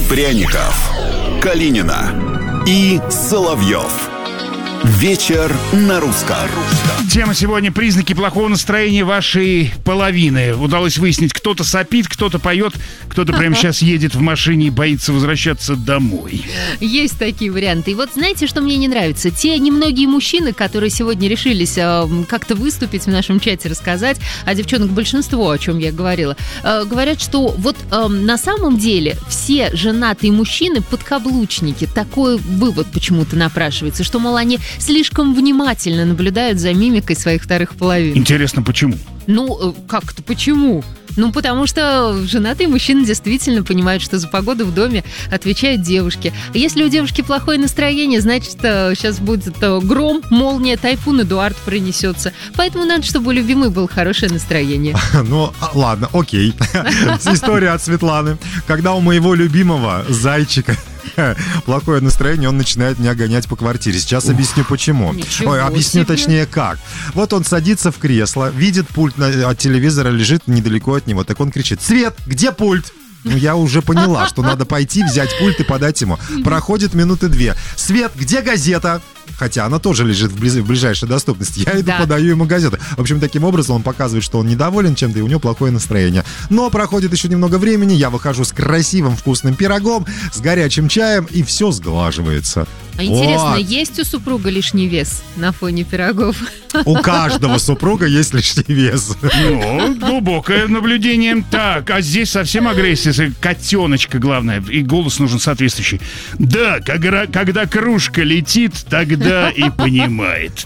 Пряников, Калинина и Соловьев. Вечер на русском. Тема сегодня — признаки плохого настроения вашей половины. Удалось выяснить, кто-то сопит, кто-то поет, кто-то прямо сейчас едет в машине и боится возвращаться домой. Есть такие варианты. И вот знаете, что мне не нравится? Те немногие мужчины, которые сегодня решились как-то выступить в нашем чате, рассказать, а девчонок большинство, о чем я говорила, говорят, что вот на самом деле все женатые мужчины подкаблучники. Такой вывод почему-то напрашивается, что, мол, они слишком внимательно наблюдают за мимикой своих вторых половин. Интересно, почему? Ну, как-то почему? Ну, потому что женатые мужчины действительно понимают, что за погоду в доме отвечают девушки. А если у девушки плохое настроение, значит, сейчас будет гром, молния, тайфун, Эдуард пронесется. Поэтому надо, чтобы у любимой было хорошее настроение. Ну, ладно, окей. История от Светланы. Когда у моего любимого зайчика плохое настроение, он начинает меня гонять по квартире. Сейчас объясню, почему. Объясню точнее, как. Вот он садится в кресло, видит пульт от телевизора, лежит недалеко от него. Так он кричит: «Свет, где пульт?» Ну, я уже поняла, что надо пойти, взять пульт и подать ему. Проходит минуты 2. «Свет, где газета?» Хотя она тоже лежит в ближайшей доступности. Я иду, подаю ему газету. В общем, таким образом он показывает, что он недоволен чем-то, и у него плохое настроение. Но проходит еще немного времени, я выхожу с красивым вкусным пирогом, с горячим чаем, и все сглаживается. А интересно, есть у супруга лишний вес на фоне пирогов? У каждого супруга есть лишний вес. Ну, глубокое наблюдение. Так, а здесь совсем агрессия, котеночка главное, и голос нужен соответствующий. Да, когда кружка летит, тогда и понимает.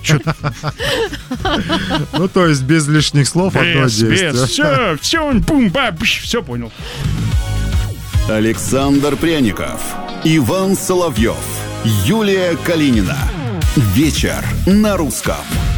Ну, то есть без лишних слов одно действие. Все, бум-бам, все понял. Александр Пряников, Иван Соловьев, Юлия Калинина. Вечер на русском.